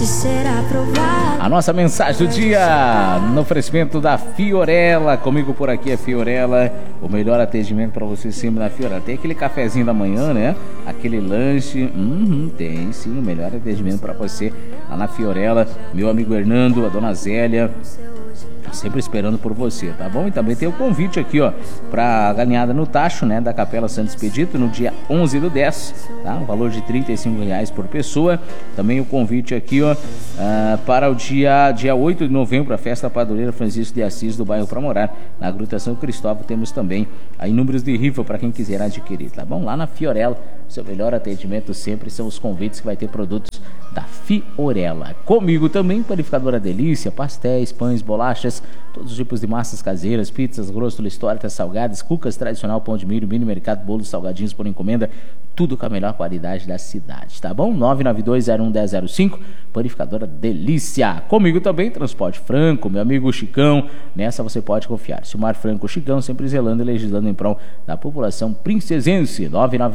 de ser aprovado. A nossa mensagem do dia no oferecimento da Fiorella. Comigo por aqui é Fiorella, o melhor atendimento para você sempre na Fiorella. Tem aquele cafezinho da manhã, né? Aquele lanche, tem sim, o melhor atendimento para você lá na Fiorella. Meu amigo Hernando, a dona Zélia, sempre esperando por você, tá bom? E também tem o convite aqui, ó, pra galinhada no tacho, né, da Capela Santo Expedito, no dia 11/10, tá? O valor de R$35 por pessoa. Também o convite aqui, ó, para o dia 8 de novembro, a festa padroeira Francisco de Assis do bairro Pra Morar, na Gruta São Cristóvão. Temos também aí números de rifa para quem quiser adquirir, tá bom? Lá na Fiorella, seu melhor atendimento sempre são os convites que vai ter produtos da Fiorella. Comigo também, Panificadora Delícia, pastéis, pães, bolachas, todos os tipos de massas caseiras, pizzas, grosso, tortas, salgadas, cucas tradicional, pão de milho, mini mercado, bolos, salgadinhos por encomenda, tudo com a melhor qualidade da cidade, tá bom? 992011005, Panificadora Delícia. Comigo também, Transporte Franco, meu amigo Chicão, nessa você pode confiar. Silmar Franco Chicão, sempre zelando e legislando em prol da população princesense.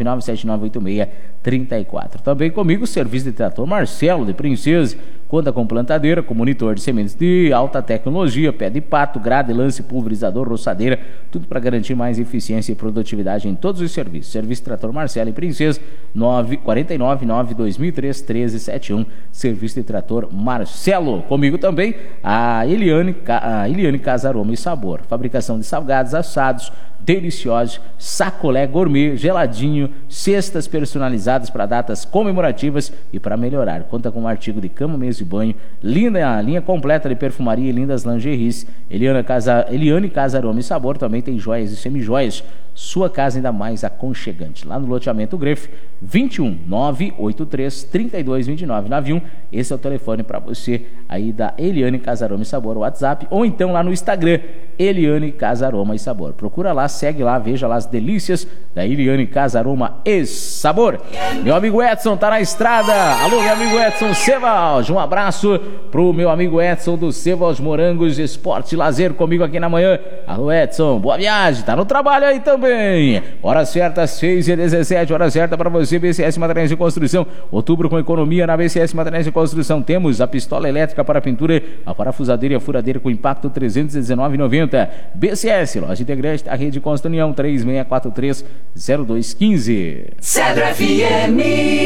999798634. Também comigo, Serviço de Trator Marcelo de Princesa, conta com plantadeira, com monitor de sementes de alta tecnologia, pé de pato, grade, lance, pulverizador, roçadeira, tudo para garantir mais eficiência e produtividade em todos os serviços. Serviço Trator Marcelo e Princesa, 499-2003-1371, Serviço de Trator Marcelo. Comigo também a Eliane Casaroma e Sabor, fabricação de salgados, assados, deliciosos, sacolé gourmet, geladinho, cestas personalizadas para datas comemorativas e para melhorar. Conta com um artigo de cama, mesa e banho, linda linha completa de perfumaria e lindas lingeries. Eliane Casaroma e Sabor também tem joias e semijoias. Sua casa ainda mais aconchegante. Lá no loteamento Grefe, 21 983 32 29 91. Esse é o telefone para você aí da Eliane Casaroma e Sabor, o WhatsApp, ou então lá no Instagram, Eliane Casaroma e Sabor. Procura lá, segue lá, veja lá as delícias da Eliane Casaroma e Sabor. Meu amigo Edson tá na estrada. Alô, meu amigo Edson Sebald. Um abraço pro meu amigo Edson do Sebald Morangos Esporte e Lazer comigo aqui na manhã. Alô, Edson, boa viagem. Tá no trabalho aí também. Hora certa, 6h17, hora certa para você, BCS Materiais de Construção. Outubro com economia na BCS Materiais de Construção. Temos a pistola elétrica para pintura, a parafusadeira e a furadeira com impacto, R$319,90. BCS, loja integrante da Rede Consta União, 3643-0215. Cedro FM.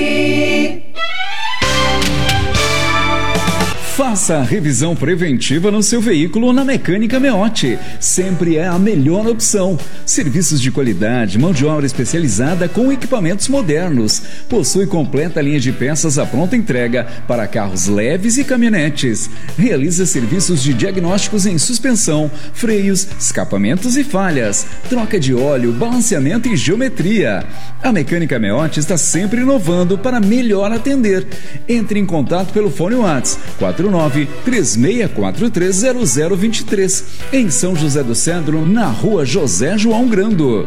Faça a revisão preventiva no seu veículo na Mecânica Meotti. Sempre é a melhor opção. Serviços de qualidade, mão de obra especializada com equipamentos modernos. Possui completa linha de peças à pronta entrega para carros leves e caminhonetes. Realiza serviços de diagnósticos em suspensão, freios, escapamentos e falhas, troca de óleo, balanceamento e geometria. A Mecânica Meotti está sempre inovando para melhor atender. Entre em contato pelo fone WhatsApp 449-3643-0023, em São José do Cedro, na rua José João Grando.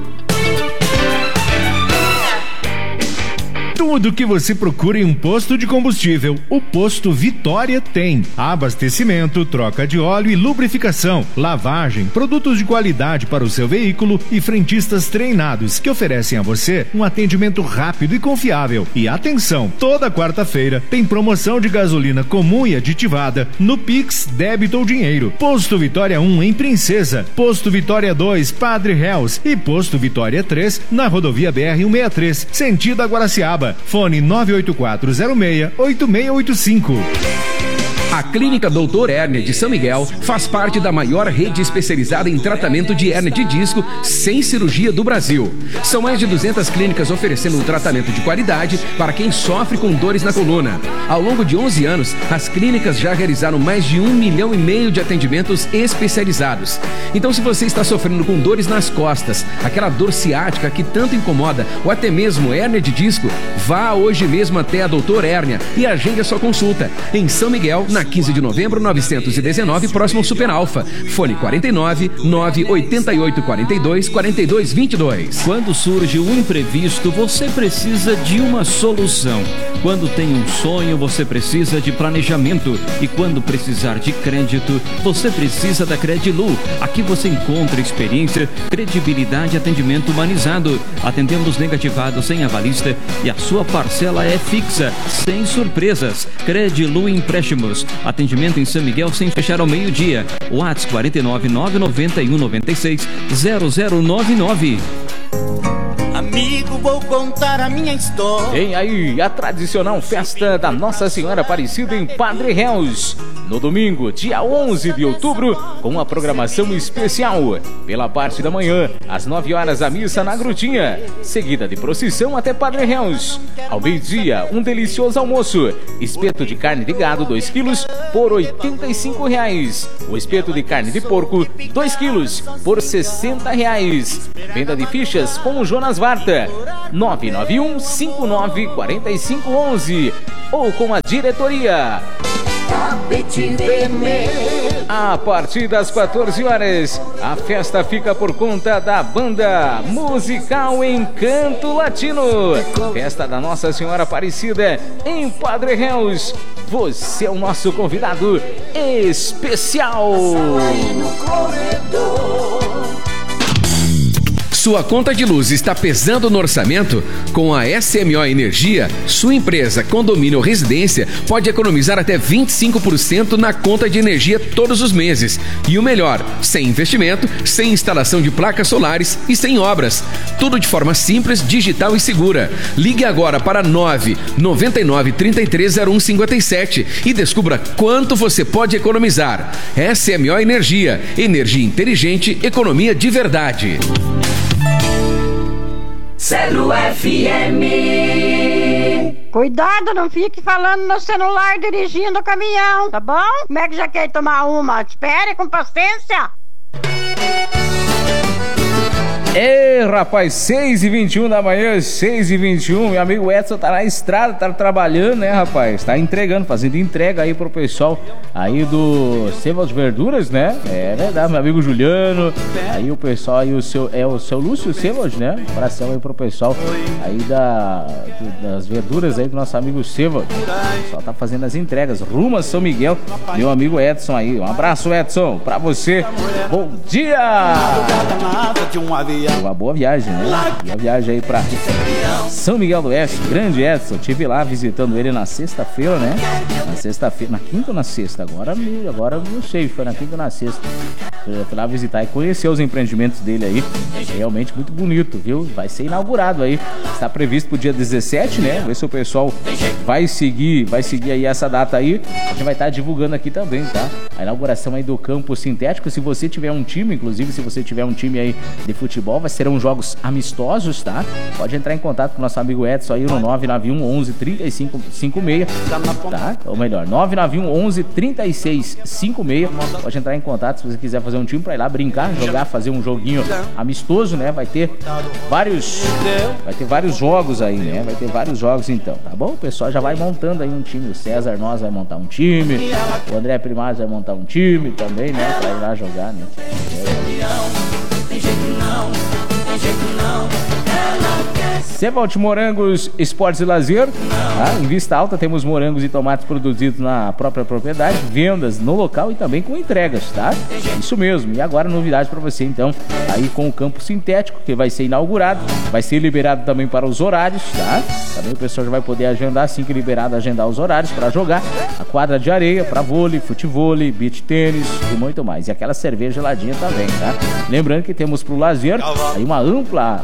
Tudo que você procura em um posto de combustível, o Posto Vitória tem. Abastecimento, troca de óleo e lubrificação, lavagem, produtos de qualidade para o seu veículo e frentistas treinados que oferecem a você um atendimento rápido e confiável. E atenção, toda quarta-feira tem promoção de gasolina comum e aditivada no Pix, débito ou dinheiro. Posto Vitória 1 em Princesa, Posto Vitória 2, Padre Reus e Posto Vitória 3 na rodovia BR-163, sentido a Guaraciaba. Fone 98406-8685. A Clínica Doutor Hérnia de São Miguel faz parte da maior rede especializada em tratamento de hérnia de disco sem cirurgia do Brasil. São mais de 200 clínicas oferecendo um tratamento de qualidade para quem sofre com dores na coluna. Ao longo de 11 anos, as clínicas já realizaram mais de 1,5 milhão de atendimentos especializados. Então, se você está sofrendo com dores nas costas, aquela dor ciática que tanto incomoda, ou até mesmo hérnia de disco, vá hoje mesmo até a Doutor Hérnia e agende a sua consulta em São Miguel, na 15 de novembro, 919, próximo ao Super Alfa. Fone 49 988 42 42 22. Quando surge um imprevisto, você precisa de uma solução. Quando tem um sonho, você precisa de planejamento. E quando precisar de crédito, você precisa da Credilu. Aqui você encontra experiência, credibilidade e atendimento humanizado. Atendemos negativados sem avalista e a sua parcela é fixa, sem surpresas. Credilu Empréstimos. Atendimento em São Miguel sem fechar ao meio-dia. WhatsApp 49 991 96 0099. Amigo, vou contar a minha história. Vem aí a tradicional festa da Nossa Senhora Aparecida em Padre Réus, no domingo, dia 11 de outubro, com uma programação especial. Pela parte da manhã, às 9 horas, a missa na Grutinha, seguida de procissão até Padre Réus. Ao meio-dia, um delicioso almoço. Espeto de carne de gado, 2 quilos, por R$ 85. O espeto de carne de porco, 2 quilos, por R$ 60. Venda de fichas com o Jonas Varta, 991-594511, ou com a diretoria. A partir das 14 horas, a festa fica por conta da banda musical Encanto Latino. Festa da Nossa Senhora Aparecida em Padre Réus. Você é o nosso convidado especial. Sua conta de luz está pesando no orçamento? Com a SMO Energia, sua empresa, condomínio ou residência pode economizar até 25% na conta de energia todos os meses. E o melhor, sem investimento, sem instalação de placas solares e sem obras. Tudo de forma simples, digital e segura. Ligue agora para 999 330157 e descubra quanto você pode economizar. SMO Energia, energia inteligente, economia de verdade. Celo FM. Cuidado, não fique falando no celular dirigindo o caminhão, tá bom? Como é que já quer tomar uma? Espere com paciência. Ei, rapaz, 6h21 da manhã, 6h21, meu amigo Edson tá na estrada, tá trabalhando, né, rapaz? Tá entregando, fazendo entrega aí pro pessoal aí do Sevas Verduras, né? É verdade, meu amigo Juliano, aí o pessoal aí, o seu Lúcio Sevas, né? Abração aí pro pessoal aí das verduras aí do nosso amigo Sevas. O pessoal tá fazendo as entregas, rumo a São Miguel, meu amigo Edson aí. Um abraço, Edson, pra você. Bom dia! Uma boa viagem, né? Boa viagem aí pra São Miguel do Oeste. Grande Edson, estive lá visitando ele na sexta-feira, né? Na sexta-feira, na quinta ou na sexta? Agora não sei, foi na quinta ou na sexta. Eu fui lá visitar e conhecer os empreendimentos dele aí. É realmente muito bonito, viu? Vai ser inaugurado aí. Está previsto pro dia 17, né? Ver se o pessoal vai seguir aí essa data aí. A gente vai estar divulgando aqui também, tá? A inauguração aí do campo sintético. Se você tiver um time, inclusive, se você tiver um time aí de futebol, serão jogos amistosos, tá? Pode entrar em contato com o nosso amigo Edson aí no 991 11 3556, tá? Ou melhor, 991 11 3656. Pode entrar em contato se você quiser fazer um time pra ir lá brincar, jogar, fazer um joguinho amistoso, né? Vai ter vários jogos aí, né? Vai ter vários jogos então, tá bom? O pessoal já vai montando aí um time. O César Nós vai montar um time, o André Primário vai montar um time também, né? Pra ir lá jogar, né? Tem jeito não, tem jeito não. Sebalt Morangos Esportes e Lazer, tá? Em Vista Alta temos morangos e tomates produzidos na própria propriedade, vendas no local e também com entregas, tá? Isso mesmo. E agora novidade para você então, aí com o campo sintético que vai ser inaugurado, vai ser liberado também para os horários, tá? Também o pessoal já vai poder agendar, assim que liberado, agendar os horários para jogar, a quadra de areia para vôlei, futevôlei, beach tênis e muito mais. E aquela cerveja geladinha também, tá? Lembrando que temos pro lazer aí uma ampla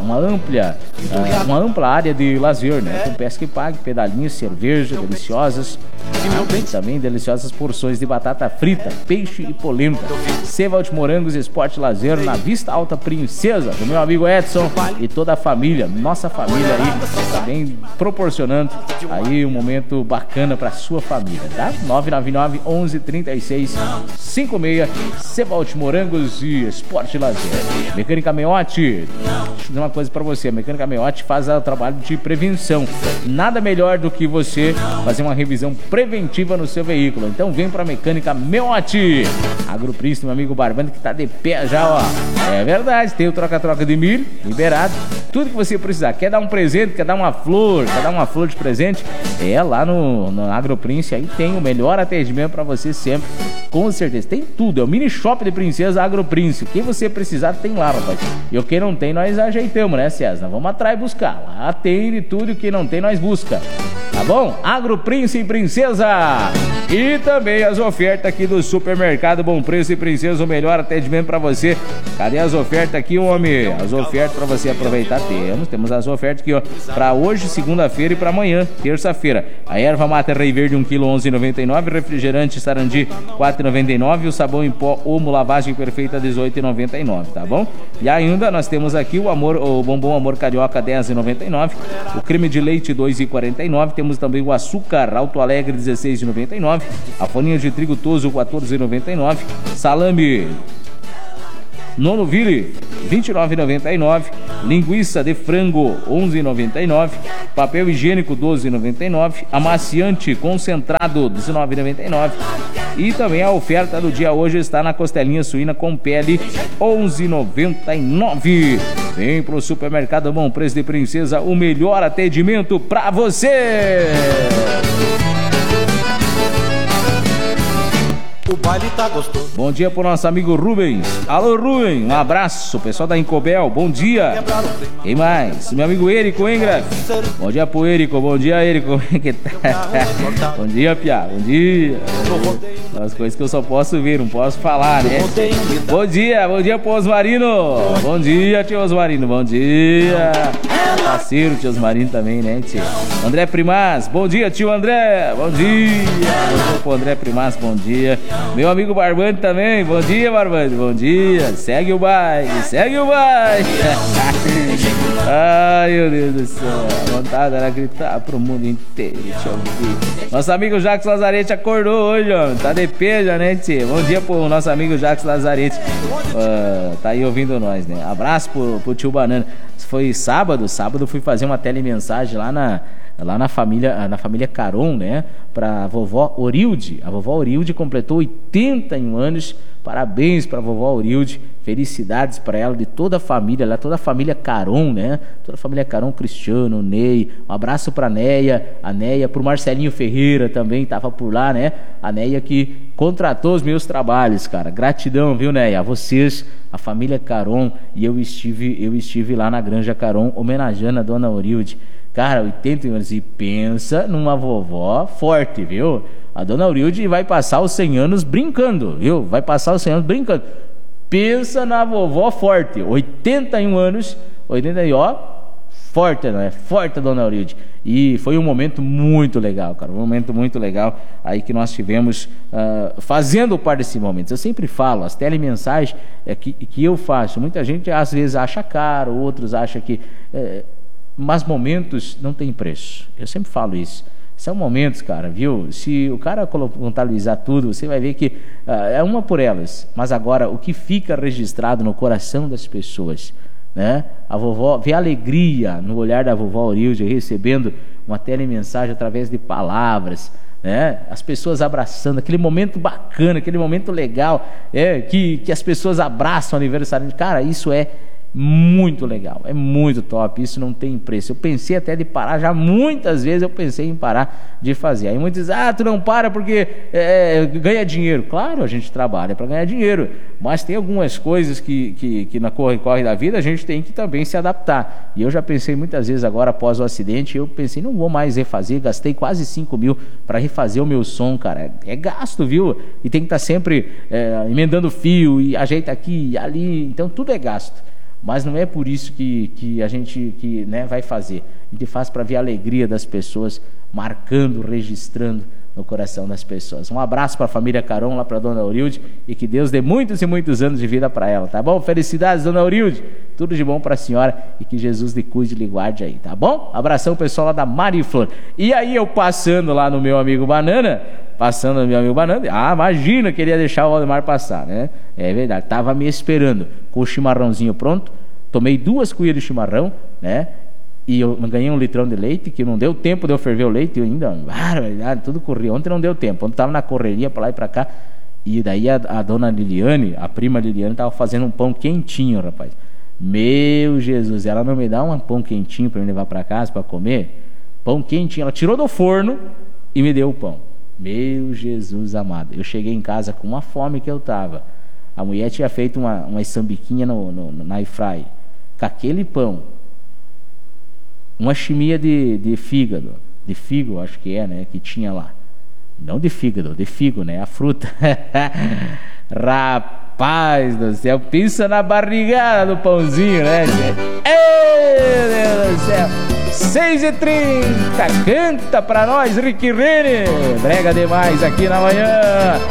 área de lazer, né? Com pesca e pague, pedalinhos, cerveja, deliciosas. Também deliciosas porções de batata frita, peixe e polenta. Sebalt Morangos Esporte e Lazer na Vista Alta Princesa, do meu amigo Edson e toda a família, nossa família aí, também proporcionando aí um momento bacana pra sua família, tá? 999 11 36 56, Sebalt Morangos e Esporte e Lazer. Mecânica Meotti, deixa eu dizer uma coisa pra você, a Mecânica Meotti faz o trabalho de prevenção. Nada melhor do que você fazer uma revisão preventiva no seu veículo. Então vem pra Mecânica Meotti. Agropríncipe, meu amigo Barbando, que tá de pé já, ó. É verdade, tem o troca-troca de milho, liberado. Tudo que você precisar. Quer dar um presente, quer dar uma flor de presente? É lá no Agropríncipe, aí tem o melhor atendimento pra você sempre. Com certeza, tem tudo. É o mini shop de princesa Agropríncipe. O que você precisar tem lá, rapaz. E o que não tem, nós ajeitamos, né, César? Nós vamos atrás buscar. Lá tem de tudo e o que não tem, nós busca. Tá bom? Agropríncipe Princesa. E também as ofertas aqui do Supermercado Bom Preço e Princesa, o melhor atendimento pra você. Cadê as ofertas aqui, homem? As ofertas pra você aproveitar temos as ofertas aqui, ó, pra hoje, segunda-feira, e pra amanhã, terça-feira. A erva mata Rei Verde 1 kg 11,99, refrigerante Sarandi 4,99 e o sabão em pó Omo lavagem perfeita 18,99, tá bom? E ainda nós temos aqui o bombom Amor Carioca 10,99, o creme de leite 2,49, temos também o açúcar Alto Alegre 16,99, a folhinha de trigo Toso 14,99, salame Nono Ville, R$29,99. Linguiça de frango, R$11,99. Papel higiênico, R$12,99. Amaciante concentrado, R$19,99. E também a oferta do dia hoje está na costelinha suína com pele, R$11,99. Vem pro Supermercado Bom Preço de Princesa, o melhor atendimento pra você. O baile tá gostoso. Bom dia pro nosso amigo Rubens. Alô, Rubens, um abraço. Pessoal da Incobel, bom dia. Quem mais? Meu amigo Érico, hein, Graf? Bom dia pro Érico, bom dia, Érico. Bom dia, Piá, bom dia. As coisas que eu só posso ver, não posso falar, né? Bom dia pro Osmarino. Bom dia, tio Osmarino, bom dia. Parceiro, tio Osmarino também, né, tio? André Primas, bom dia, tio André. Bom dia. Bom dia pro André Primas, bom dia. Meu amigo Barbante também, bom dia, Barbante, bom dia. Segue o baile, segue o baile. Ai, meu Deus do céu, a vontade era gritar pro mundo inteiro. Deixa eu ver. Nosso amigo Jacques Lazarete acordou hoje, ó. Tá de pé já, né, tio? Bom dia pro nosso amigo Jacques Lazarete. Tá aí ouvindo nós, né? Abraço pro tio Banana. Foi sábado fui fazer uma telemensagem lá na família Caron, né? Pra vovó Orilde. A vovó Orilde completou 81 anos. Parabéns pra vovó Orilde. Felicidades pra ela, de toda a família, toda a família Caron, né? Toda a família Caron, Cristiano, Ney. Um abraço pra Neia, a Neia, pro Marcelinho Ferreira também, tava por lá, né? A Neia que contratou os meus trabalhos, cara. Gratidão, viu, Neia? A vocês, a família Caron. E eu estive lá na Granja Caron, homenageando a dona Orilde. Cara, 80 anos, e pensa numa vovó forte, viu? A dona Orilde vai passar os 100 anos brincando, viu? Vai passar os 100 anos brincando. Pensa na vovó forte, 81 anos, 80, ó, forte, né? Forte a dona Orilde. E foi um momento muito legal, cara, um momento muito legal aí que nós tivemos fazendo parte desse momento. Eu sempre falo, as telemensagens que eu faço, muita gente às vezes acha caro, outros acham que... mas momentos não tem preço. Eu sempre falo isso. São momentos, cara, viu? Se o cara contabilizar tudo, você vai ver que é uma por elas. Mas agora, o que fica registrado no coração das pessoas, né? A vovó, vê a alegria no olhar da vovó Orilde recebendo uma telemensagem através de palavras, né? As pessoas abraçando, aquele momento bacana, aquele momento legal, que as pessoas abraçam o aniversário. Cara, isso é muito legal, é muito top, isso não tem preço. Eu pensei até de parar, já muitas vezes eu pensei em parar de fazer. Aí muitos dizem, tu não para porque ganha dinheiro. Claro, a gente trabalha para ganhar dinheiro, mas tem algumas coisas que na corre da vida a gente tem que também se adaptar. E eu já pensei muitas vezes agora, após o acidente, eu pensei, não vou mais refazer, gastei quase 5 mil para refazer o meu som, cara, é gasto, viu? E tem que estar sempre emendando fio, e ajeita aqui e ali, então tudo é gasto. Mas não é por isso que a gente vai fazer. A gente faz para ver a alegria das pessoas, marcando, registrando no coração das pessoas. Um abraço para a família Caron, lá para a dona Orilde, e que Deus dê muitos e muitos anos de vida para ela, tá bom? Felicidades, dona Orilde, tudo de bom para a senhora, e que Jesus lhe cuide e lhe guarde aí, tá bom? Abração pessoal lá da Mariflor. E aí eu passando lá no meu amigo Banana, imagina que ele ia deixar o Valdemar passar, né? É verdade, tava me esperando com o chimarrãozinho pronto, tomei 2 colheres de chimarrão, né? E eu ganhei 1 litrão de leite, que não deu tempo de eu ferver o leite, eu ainda, tudo corria. Ontem não deu tempo, ontem tava na correria pra lá e pra cá. E daí a dona Liliane, a prima Liliane, tava fazendo um pão quentinho, rapaz. Meu Jesus, ela não me dá um pão quentinho pra me levar pra casa pra comer? Pão quentinho, ela tirou do forno e me deu o pão. Meu Jesus amado, eu cheguei em casa com uma fome que eu tava. A mulher tinha feito uma sambiquinha na airfry, com aquele pão, uma chimia de fígado, de figo, acho que é, né, que tinha lá. Não de fígado, de figo, né, a fruta. Rapaz do céu, pensa na barrigada do pãozinho, né, gente? Ei, Deus do céu. 6h30, canta pra nós, Rick Rene. Brega demais aqui na manhã.